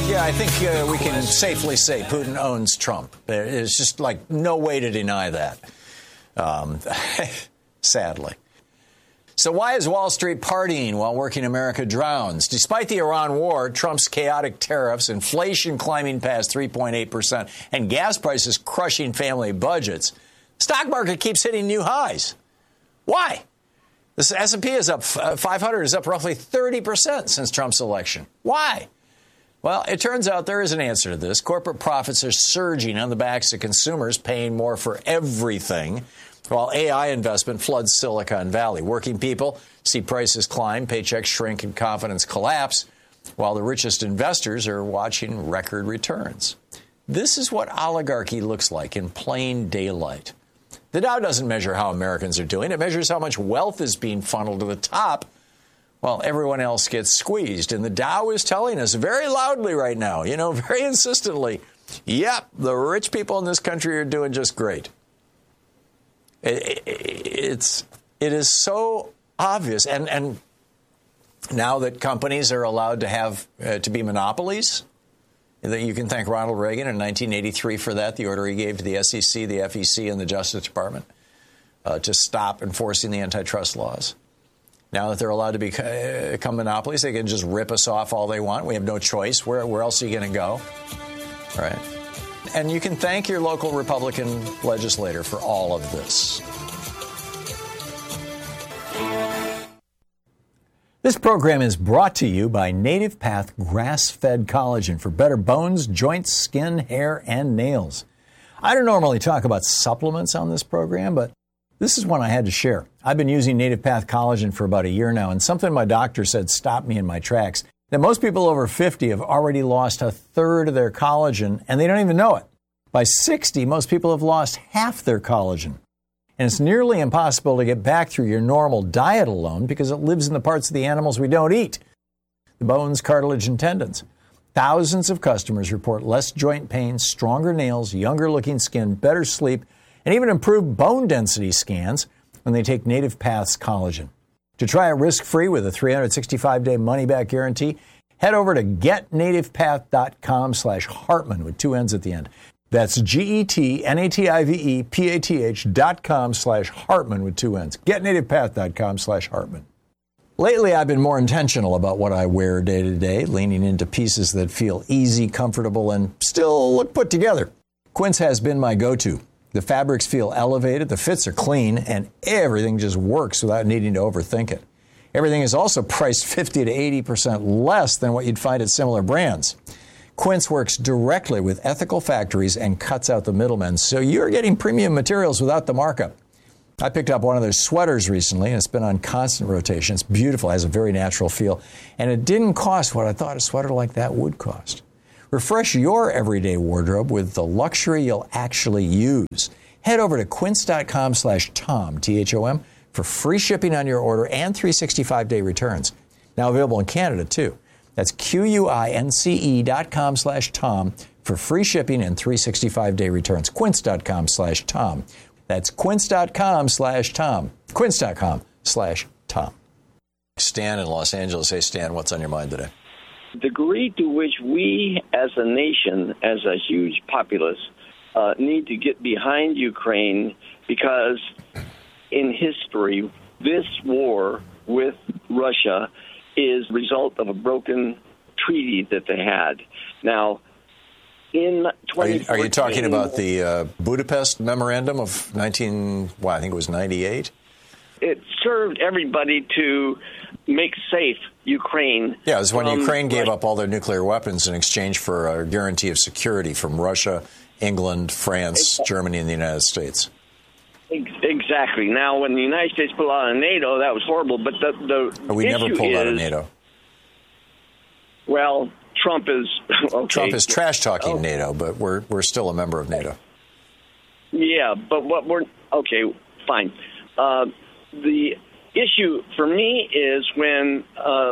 Yeah, I think we can safely say Putin owns Trump. There's just like no way to deny that, sadly. So why is Wall Street partying while working America drowns? Despite the Iran war, Trump's chaotic tariffs, inflation climbing past 3.8%, and gas prices crushing family budgets, the stock market keeps hitting new highs. Why? The S&P is up, 500 is up roughly 30% since Trump's election. Why? Well, it turns out there is an answer to this. Corporate profits are surging on the backs of consumers paying more for everything, while AI investment floods Silicon Valley. Working people see prices climb, paychecks shrink, and confidence collapse, while the richest investors are watching record returns. This is what oligarchy looks like in plain daylight. The Dow doesn't measure how Americans are doing. It measures how much wealth is being funneled to the top while everyone else gets squeezed. And the Dow is telling us very loudly right now, very insistently, yep, the rich people in this country are doing just great. It is so obvious. And now that companies are allowed to have to be monopolies, that you can thank Ronald Reagan in 1983 for that, the order he gave to the SEC, the FEC, and the Justice Department to stop enforcing the antitrust laws. Now that they're allowed to become monopolies, they can just rip us off all they want. We have no choice. Where else are you going to go? All right. And you can thank your local Republican legislator for all of this. This program is brought to you by Native Path Grass-Fed Collagen for better bones, joints, skin, hair, and nails. I don't normally talk about supplements on this program, but this is one I had to share. I've been using Native Path Collagen for about a year now, and something my doctor said stopped me in my tracks. That most people over 50 have already lost a third of their collagen, and they don't even know it. By 60, most people have lost half their collagen. And it's nearly impossible to get back through your normal diet alone because it lives in the parts of the animals we don't eat. The bones, cartilage, and tendons. Thousands of customers report less joint pain, stronger nails, younger looking skin, better sleep, and even improved bone density scans when they take Native Path's collagen. To try it risk-free with a 365-day money-back guarantee, head over to getnativepath.com/Hartman with two N's at the end. That's GetNativePath.com/Hartman with two N's. GetNativePath.com/Hartman. Lately, I've been more intentional about what I wear day to day, leaning into pieces that feel easy, comfortable, and still look put together. Quince has been my go-to. The fabrics feel elevated, the fits are clean, and everything just works without needing to overthink it. Everything is also priced 50 to 80% less than what you'd find at similar brands. Quince works directly with ethical factories and cuts out the middlemen, so you're getting premium materials without the markup. I picked up one of their sweaters recently, and it's been on constant rotation. It's beautiful, it has a very natural feel, and it didn't cost what I thought a sweater like that would cost. Refresh your everyday wardrobe with the luxury you'll actually use. Head over to quince.com/Tom, T-H-O-M, for free shipping on your order and 365-day returns. Now available in Canada, too. That's QUINCE.com/Tom for free shipping and 365-day returns. Quince.com/Tom. That's quince.com/Tom. Quince.com/Tom. Stan in Los Angeles. Hey, Stan, what's on your mind today? The degree to which we as a nation, as a huge populace, need to get behind Ukraine because in history, this war with Russia is the result of a broken treaty that they had. Now, in 2014... Are you talking about the Budapest Memorandum of I think it was 98? It served everybody to make safe Ukraine. Yeah, it was when Ukraine gave up all their nuclear weapons in exchange for a guarantee of security from Russia, England, France, Germany, and the United States. Exactly. Now, when the United States pulled out of NATO, that was horrible. But we never pulled out of NATO. Well, Trump is okay. Trump is trash talking NATO, but we're still a member of NATO. Yeah, but what we're okay. Fine. The issue for me is when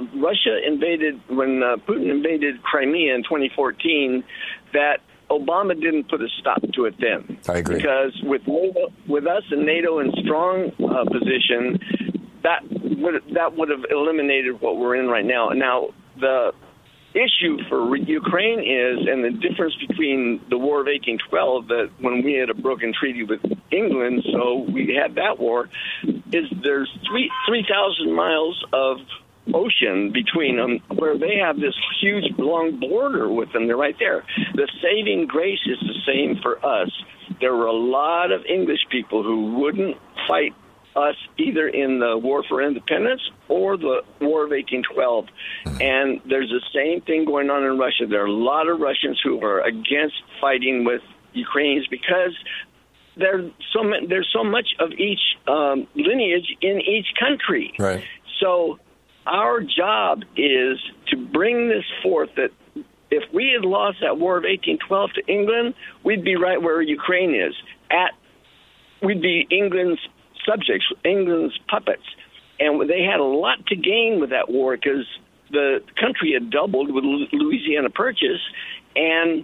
Putin invaded Crimea in 2014, that Obama didn't put a stop to it then. I agree. Because with us and NATO in strong position, that would have eliminated what we're in right now. Now, the issue for Ukraine is, and the difference between the War of 1812, that when we had a broken treaty with England, so we had that war, is there's 3,000 miles of ocean between them, where they have this huge long border with them. They're right there. The saving grace is the same for us. There were a lot of English people who wouldn't fight us either in the War for Independence or the War of 1812. And there's the same thing going on in Russia. There are a lot of Russians who are against fighting with Ukrainians because there's so much of each lineage in each country. Right. So our job is to bring this forth, that if we had lost that War of 1812 to England, we'd be right where Ukraine is. We'd be England's subjects, England's puppets. And they had a lot to gain with that war because the country had doubled with Louisiana Purchase, and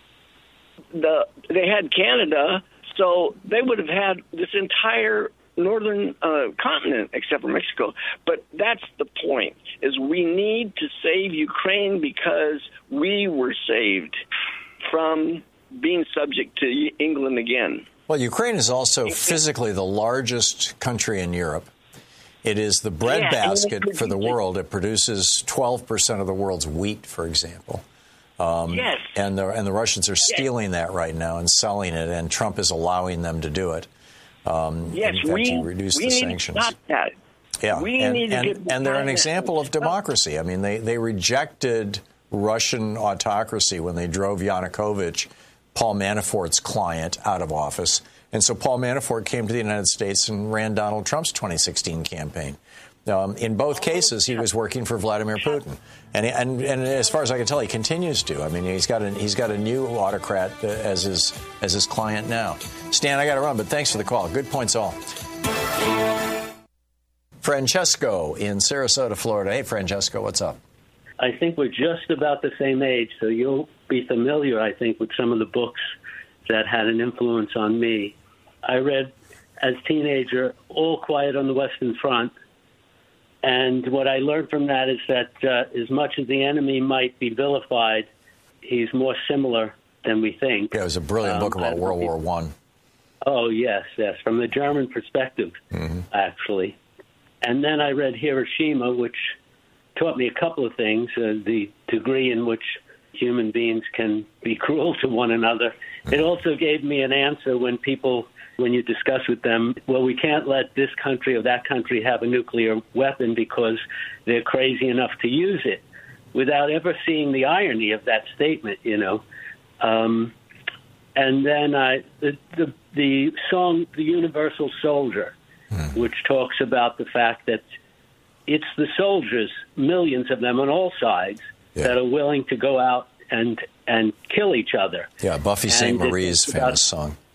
they had Canada, so they would have had this entire northern continent except for Mexico. But that's the point, is we need to save Ukraine because we were saved from being subject to England again. Well, Ukraine is also physically the largest country in Europe. It is the breadbasket for the world. It produces 12% of the world's wheat, for example. Yes. And the Russians are stealing that right now and selling it, and Trump is allowing them to do it. Yes, in fact, he reduced the sanctions. Need to stop that. Yeah, and they're an example of democracy. That. I mean, they rejected Russian autocracy when they drove Yanukovych, Paul Manafort's client, out of office. And so Paul Manafort came to the United States and ran Donald Trump's 2016 campaign. In both cases, he was working for Vladimir Putin, and as far as I can tell, he continues to. I mean, he's got a new autocrat as his client now. Stan, I got to run, but thanks for the call. Good points all. Francesco in Sarasota, Florida. Hey, Francesco, what's up? I think we're just about the same age, so you'll be familiar, I think, with some of the books that had an influence on me. I read, as a teenager, All Quiet on the Western Front. And what I learned from that is that as much as the enemy might be vilified, he's more similar than we think. Yeah, it was a brilliant book about World War I. Oh, yes, from the German perspective, actually. And then I read Hiroshima, which taught me a couple of things, the degree in which human beings can be cruel to one another. It also gave me an answer when you discuss with them, well, we can't let this country or that country have a nuclear weapon because they're crazy enough to use it, without ever seeing the irony of that statement, you know. And then the song, The Universal Soldier, which talks about the fact that it's the soldiers, millions of them on all sides, that are willing to go out and kill each other. Yeah, Buffy St. Marie's famous song.